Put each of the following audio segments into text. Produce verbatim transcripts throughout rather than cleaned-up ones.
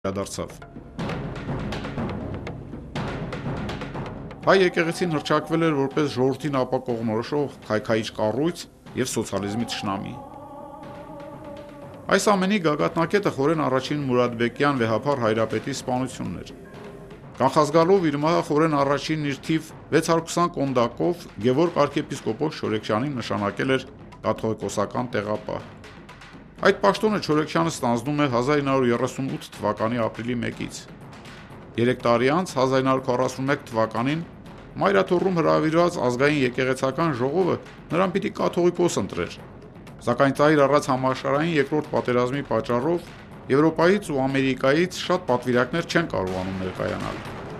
վերադարձավ։ Հայ եկեղեցին հռչակվել էր որպես ժողովրդին ապակողմնորոշող քայքայիչ կառույց և սոցիալիզմի թշնամի։ Այս ամենի գագաթնակետը խորեն առաջին Մուրադբեկյան վեհափառ հայրապետի սպանությունն էր։ Կանխազգալով իր մահը խորեն առաջինն իր թիվ վեց հարյուր քսան կոնդակով Գևորգ arczepiskopos Չորեքչյանին նշանակել էր կաթողիկոսական տեղապահ։ Այդ պաշտոնը Չորեքչյանը ստանձնում է հազար ինը հարյուր երեսունութ թվականի ապրիլի մեկից։ Երեք տարի անց հազար ինը հարյուր քառասունմեկ թվականին Մայրաթոռում հրավիրված ազգային եկեղեցական ժողովը նրան պիտի կաթողիկոս ընտրեր, սակայն ծայր առած համաշխարհային երկրորդ պատերազմի պատճառով Եվրոպայից ու Ամերիկայից շատ պատվիրակներ չեն կարողանում ներկայանալ։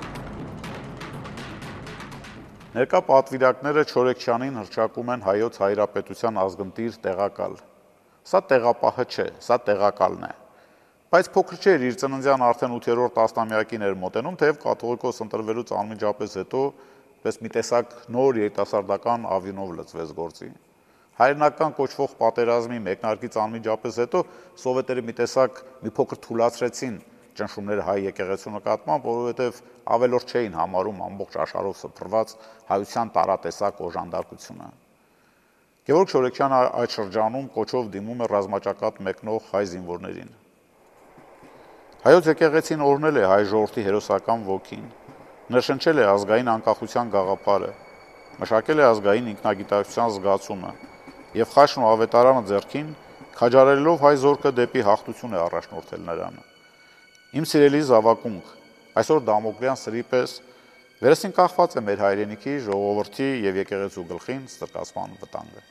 Ներկա պատվիրակները Չորեքչյանին հռչակում են հայոց հայրապետության ազգընտիր տեղակալ։ Սա տեղապահը չէ, սա տեղակալն է։ Բայց փոքր չէր իր ծննդյան արդեն ութերորդ տասնամյակին էր մոտենում, թեև կաթողիկոս ընտրվելուց անմիջապես հետո պես մի տեսակ նոր երիտասարդական ավյունով լծվեց գործի։ Հայրենական կոչվող պատերազմի մեկնարկից անմիջապես հետո սովետերը մի տեսակ մի փոքր թուլացրեցին ճնշումները հայ եկեղեցու նկատմամբ, որովհետև ավելորդ չէին համարում ամբողջ աշխարհով սփռված հայության տարատեսակ օժանդակությունը։ Գևորգ Չորեքչյանը այդ շրջանում կոչով դիմում է ռազմաճակատ մեկնող հայ զինվորներին։ Հայոց եկեղեցին օրհնել է հայ ժողովրդի հերոսական ոգին, ներշնչել է ազգային անկախության գաղափարը, մշակել է ազգային ինքնագիտակցության զգացումը և խաչն ու ավետարանը ձեռքին, քաջարելով հայ զորքը դեպի հաղթություն է առաջնորդել նրան։ Իմ սիրելի զավակունք, այսօր Դամոկլյան սրի պես վերեսին կախված է մեր հայրենիքի, ժողովրդի և եկեղեցու գլխին ստրկացման վտանգը։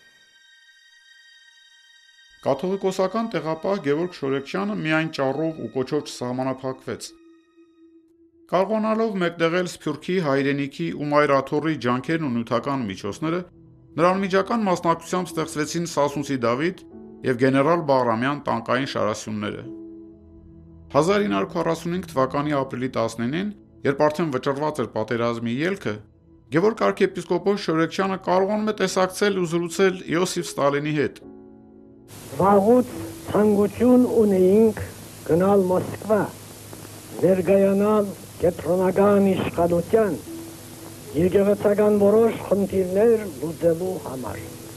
Կաթողիկոսական տեղապահ Գևորգ Չորեքչյանը միայն ճառով ու կոչով չսահմանափակվեց։ Կարողանալով մեկտեղել Սփյուռքի, հայրենիքի ու Մայրաթոռի ջանքերն ու նյութական միջոցները, նրա անմիջական մասնակցությամբ ստեղծվեցին Սասունցի Դավիթ և գեներալ Բաղրամյան տանկային շարասյունները։ հազար ինը հարյուր քառասունհինգ թվականի ապրիլի տասնինին, երբ արդեն վճռված էր պատերազմի ելքը, Գևորգ arczepiskopos Չորեքչյանը կարողանում է տեսակցել ու զրուցել Իոսիֆ Ստալինի հետ։ Վաղուց ցանկություն ունեինք գնալ Մոսկվա, ներկայանալ կենտրոնական իշխանության, եկեղեցական որոշ խնդիրներ լուծելու համար։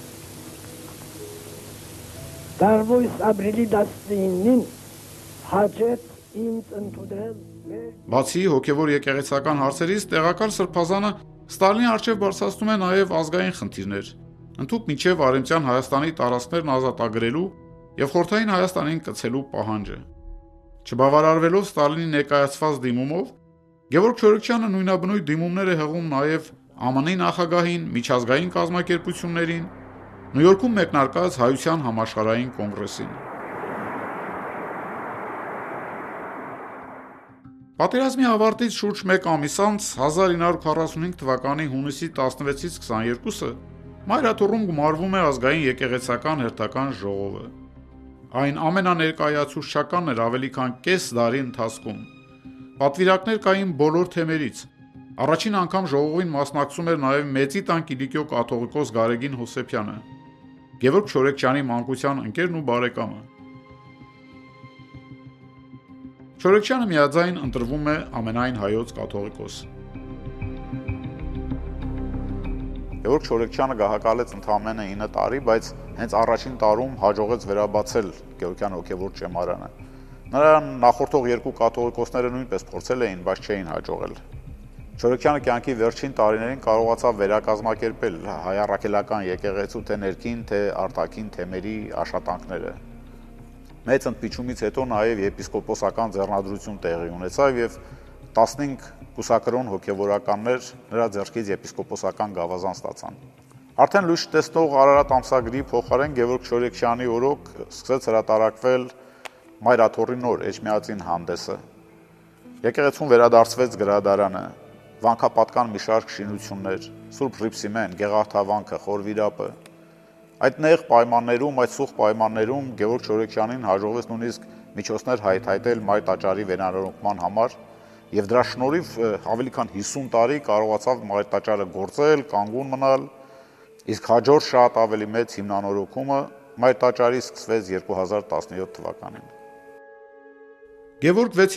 Տարվույս ապրիլի տասնինին հաջեց ինձ ընդունել մեր։ Բացի հոգևոր եկեղեցական հարցերից, տեղակալ սրբազանը Ստալինի առջև բարձրացնում է նաև ազգային խնդիրներ, ընդհուպ մինչև Արևմտյան Հայաստանի տարածքներն ազատագրելու և Խորհրդային Հայաստանին կցելու պահանջը։ Չբավարարվելով Ստալինի ներկայացված դիմումով, Գևորգ Չորեքչյանը նույնաբնույթ դիմումներ է հղում նաև ԱՄՆ-ի նախագահին, միջազգային կազմակերպություններին, Նյու Յորքում մեկնարկած Հայության համաշխարհային կոնգրեսին։ Պատերազմի ավարտից շուրջ մեկ ամիս անց հազար ինը հարյուր քառասունհինգ թվականի հունիսի տասնվեցից քսաներկուսը Մայրաթոռում գումարվում է ազգային եկեղեցական հերթական ժողովը։ Այն ամենաներկայացուցչականն էր ավելի քան կես դարի ընթացքում։ Պատվիրակներ կային բոլոր թեմերից։ Առաջին անգամ ժողովին մասնակցում էր նաև Մեծի տան Կիլիկիո կաթողիկոս Գարեգին Հովսեփյանը, Գևորգ Չորեքչյանի մանկության ընկերն ու բարեկամը։ Չորեքչյանը միաձայն ընտրվում է ամենայն հայոց կաթողիկոս։ Գևորգ Չորեքչյանը գահակալեց ընդամենը ինը տարի, բայց հենց առաջին տարում հաջողեց վերաբացել Գեորգյան հոգևոր ճեմարանը։ Նրան նախորդող երկու կաթողիկոսները նույնպես փորձել էին, բայց չէին հաջողել։ Չորեքչյանը կյանքի վերջին տարիներին կարողացավ վերակազմակերպել հայ առաքելական եկեղեցու թե ներքին, թե արտաքին թեմերի աշխատանքները։ Մեծ ընդմիջումից հետո նաև եպիսկոպոսական ձեռնադրություն տեղի ունեցավ և տասնհինգ կուսակրոն հոգևորականներ նրա ձեռքից եպիսկոպոսական գավազան ստացան։ Արդեն լույս տեսնող Արարատ ամսագրի փոխարեն Գևորգ Չորեքչյանի օրոք սկսեց հրատարակվել Մայրաթոռի նոր էջմիածին հանդեսը։ Եկեղեցուն վերադարձվեց գրադարանը, վանքապատկան մի շարք շինություններ, Սուրբ Ռիփսիմեն, Գեղարդավանքը, Խորվիրապը։ Այդ նեղ պայմաններում, այդ սուղ պայմաններում Գևորգ Չորեքչյանին հաջողվեց նույնիսկ միջոցներ հայթայթել Մայր տաճարի վերանորոգման համար և դրա շնորհիվ ավելի քան հիսուն տարի կարողացավ Մայր տաճարը գործել, կանգուն մնալ, իսկ հաջորդ շատ ավելի մեծ հիմնանորոգումը Մայր տաճարի սկսվեց երկու հազար տասնյոթ թվականին։ Գևորգ